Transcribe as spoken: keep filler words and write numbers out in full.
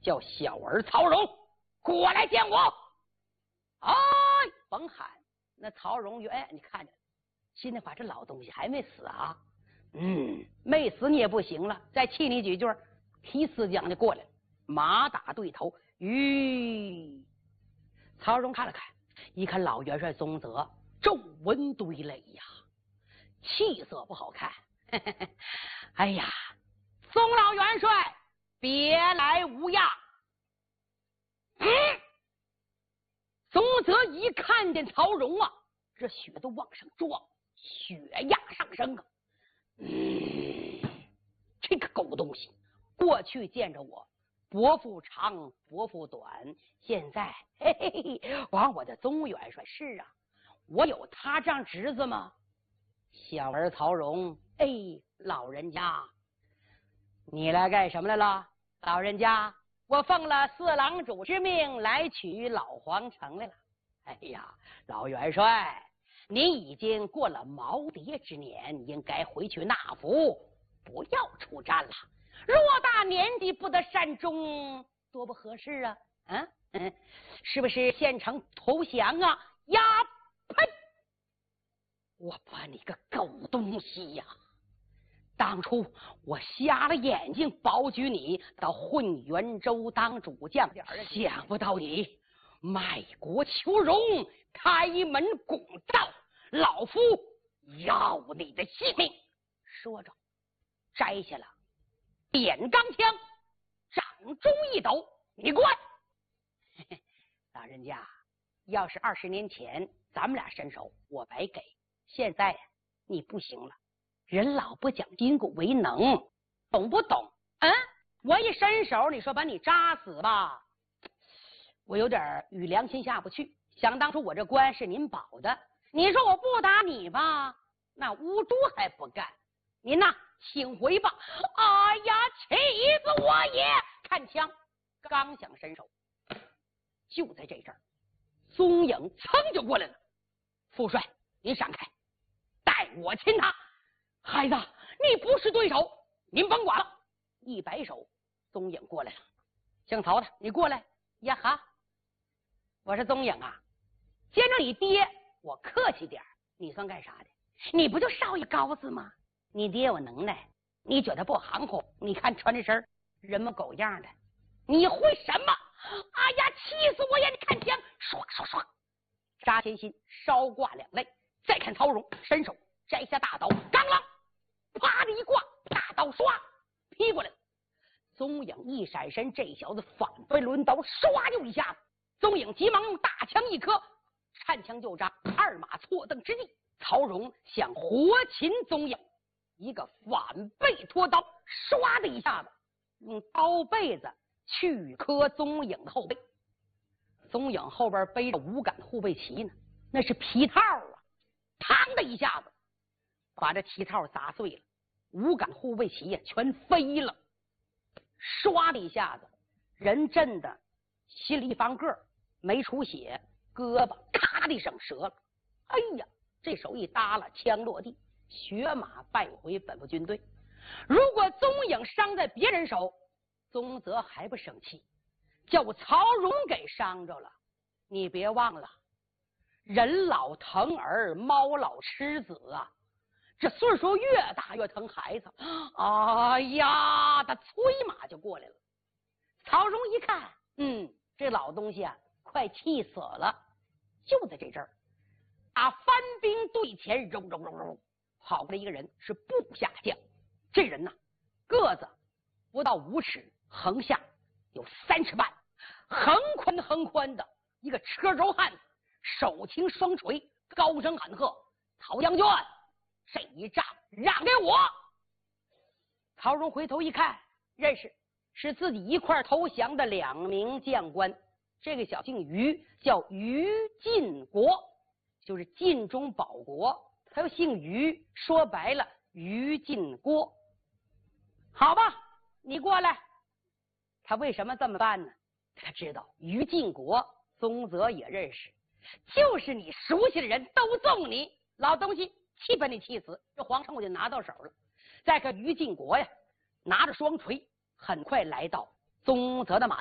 叫小儿曹荣过来见我。哎，甭喊，那曹荣就哎，你看着，心里话这老东西还没死啊？嗯，没死你也不行了，再气你几句，提丝将就过来了，马打对头。吁，曹荣看了看，一看老元帅宗泽皱纹堆垒呀，气色不好看。呵呵呵，哎呀，宗老元帅别来无恙。嗯，宗泽一看见曹荣啊，这血都往上撞，血压上升啊。嗯，这个狗东西，过去见着我伯父长伯父短，现在嘿嘿嘿，往我的宗元帅是啊，我有他这样侄子吗？小儿曹荣，哎，老人家，你来干什么来了？老人家，我奉了四郎主之命来取老皇城来了。哎呀，老元帅，您已经过了耄耋之年，应该回去纳福，不要出战了。偌大年纪不得善终，多不合适啊！啊，嗯，是不是县城投降啊？呀，呸！我把你个狗东西呀！当初我瞎了眼睛保举你到混元州当主将，想不到你卖国求荣，开门拱灶，老夫要你的性命！说着，摘下了扁钢枪，掌中一抖，你过来！老人家，要是二十年前咱们俩伸手，我白给；现在你不行了，人老不讲筋骨为能，懂不懂？嗯，我一伸手，你说把你扎死吧，我有点与良心下不去。想当初我这官是您保的，你说我不打你吧，那乌珠还不干。您呐，请回吧！哎呀，气死我也！看枪，刚想伸手，就在这阵儿，宗颖噌就过来了。副帅，您闪开，带我亲他。孩子，你不是对手，您甭管了。一摆手，宗颖过来了。姓曹的，你过来。呀哈，我是宗颖啊，见着你爹，我客气点，你算干啥的？你不就少爷高子吗？你爹有能耐，你觉得不含糊？你看穿这身人模狗样的，你会什么？哎呀，气死我呀！你看枪，唰唰唰，扎前心，稍挂两肋。再看曹荣，伸手摘下大刀，刚啷，啪的一挂，大刀唰劈过来了。宗颖一闪身，这小子反背抡刀，唰就一下子。宗颖急忙用大枪一磕，颤枪就扎，二马错蹬之际，曹荣想活擒宗颖。一个反背拖刀，唰的一下子，用刀背子去磕宗颖的后背。宗颖后边背着五杆护背旗呢，那是皮套啊！嘡的一下子，把这旗套砸碎了，五杆护背旗呀全飞了。唰的一下子，人震的心里一翻个，没出血，胳膊咔的一声折了。哎呀，这手一耷拉，枪落地。血马败回本部军队。如果宗颖伤在别人手，宗泽还不生气，叫曹荣给伤着了。你别忘了，人老疼儿，猫老吃子啊！这岁数越大越疼孩子。哎呀，他催马就过来了。曹荣一看，嗯，这老东西啊，快气死了。就在这阵儿，啊，番兵队前，揉揉揉揉。跑过来一个人，是部下将。这人呢，个子不到五尺，横下有三尺半，横宽横宽的一个车轴汉子，手擎双锤，高声喊喝：“曹将军，这一仗让给我！”曹荣回头一看，认识是自己一块投降的两名将官。这个小姓于，叫于晋国，就是晋中保国。他又姓于，说白了，于禁郭。好吧，你过来。他为什么这么办呢？他知道于禁国，宗泽也认识，就是你熟悉的人都纵你，老东西，气把你气死。这皇城我就拿到手了。再看于禁国呀，拿着双锤，很快来到宗泽的马